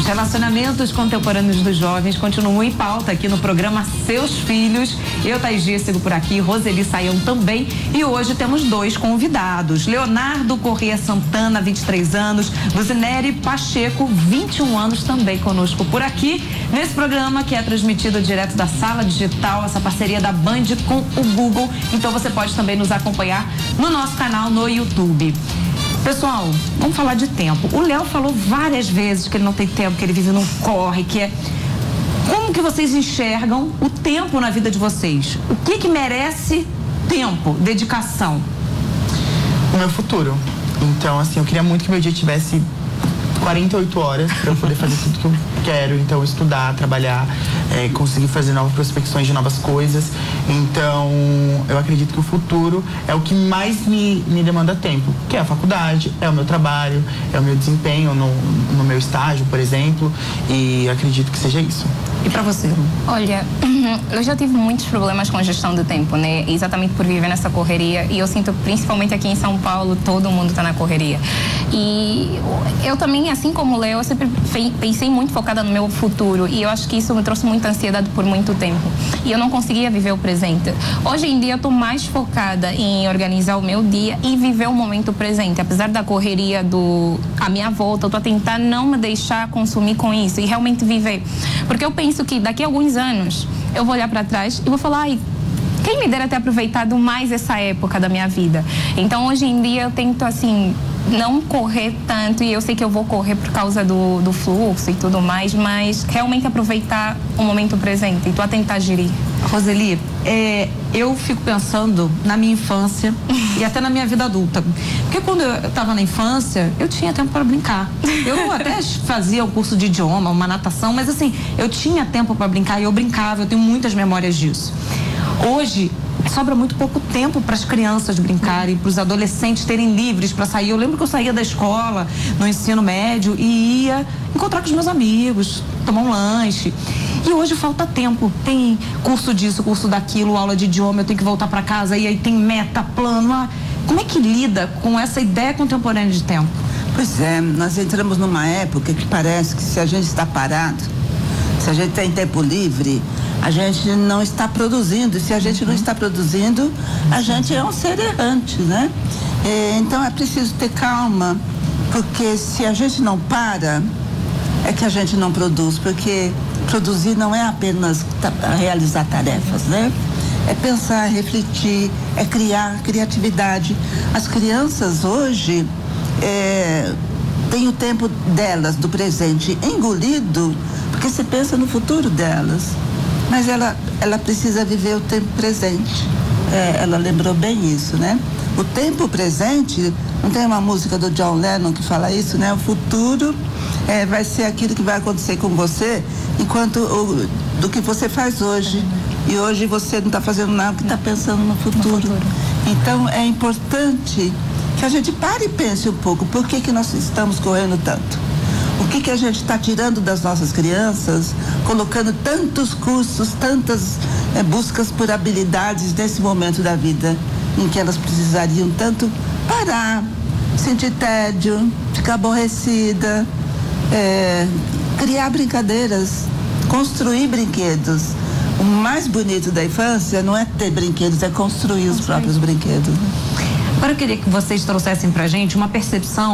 Os relacionamentos contemporâneos dos jovens continuam em pauta aqui no programa Seus Filhos. Eu, Thaís Dias, sigo por aqui, Roseli Saião também. E hoje temos dois convidados. Leonardo Corrêa Santana, 23 anos. Luzinere Pacheco, 21 anos, também conosco por aqui. Nesse programa que é transmitido direto da Sala Digital, essa parceria da Band com o Google. Então você pode também nos acompanhar no nosso canal no YouTube. Pessoal, vamos falar de tempo. O Léo falou várias vezes que ele não tem tempo, que ele vive num corre, que é... Como que vocês enxergam o tempo na vida de vocês? O que merece tempo, dedicação? O meu futuro. Então, assim, eu queria muito que meu dia tivesse 48 horas para eu poder fazer tudo que eu quero. Então, estudar, trabalhar, conseguir fazer novas prospecções de novas coisas. Então, eu acredito que o futuro é o que mais me demanda tempo, que é a faculdade, é o meu trabalho, é o meu desempenho no meu estágio, por exemplo, e acredito que seja isso. E para você? Olha, eu já tive muitos problemas com a gestão do tempo, né? Exatamente por viver nessa correria. E eu sinto, principalmente aqui em São Paulo, todo mundo está na correria. E eu também, assim como o Léo, eu sempre pensei muito focada no meu futuro. E eu acho que isso me trouxe muita ansiedade por muito tempo. E eu não conseguia viver o presente. Hoje em dia, eu estou mais focada em organizar o meu dia e viver o momento presente. Apesar da correria à minha volta, eu estou a tentar não me deixar consumir com isso e realmente viver. Porque eu penso que daqui a alguns anos eu vou olhar para trás e vou falar, ai, quem me dera ter aproveitado mais essa época da minha vida. Então, hoje em dia, eu tento, assim, não correr tanto, e eu sei que eu vou correr por causa do fluxo e tudo mais, mas realmente aproveitar o momento presente e tô a tentar gerir. Roseli, eu fico pensando na minha infância e até na minha vida adulta. Porque quando eu estava na infância, eu tinha tempo para brincar. Eu até fazia o curso de idioma, uma natação, mas assim, eu tinha tempo para brincar e eu brincava, eu tenho muitas memórias disso. Hoje, sobra muito pouco tempo para as crianças brincarem, para os adolescentes terem livres para sair. Eu lembro que eu saía da escola, no ensino médio, e ia encontrar com os meus amigos, tomar um lanche. E hoje falta tempo. Tem curso disso, curso daquilo, aula de idioma, eu tenho que voltar para casa, e aí tem meta, plano. Como é que lida com essa ideia contemporânea de tempo? Pois é, nós entramos numa época que parece que se a gente está parado, se a gente tem tempo livre, a gente não está produzindo. E se a gente não está produzindo, a gente é um ser errante, né? Então é preciso ter calma, porque se a gente não para, é que a gente não produz, porque produzir não é apenas realizar tarefas, né? É pensar, refletir, é criar criatividade. As crianças hoje têm o tempo delas, do presente, engolido, porque se pensa no futuro delas. Mas ela precisa viver o tempo presente. Ela lembrou bem isso, né? O tempo presente, não tem uma música do John Lennon que fala isso, né? O futuro vai ser aquilo que vai acontecer com você do que você faz hoje. E hoje você não está fazendo nada porque está pensando no futuro. Então é importante que a gente pare e pense um pouco. Por que nós estamos correndo tanto? O que a gente está tirando das nossas crianças, colocando tantos cursos, tantas buscas por habilidades nesse momento da vida em que elas precisariam tanto parar, sentir tédio, ficar aborrecida, criar brincadeiras, construir brinquedos. O mais bonito da infância não é ter brinquedos, é construir os próprios brinquedos. Agora eu queria que vocês trouxessem pra gente uma percepção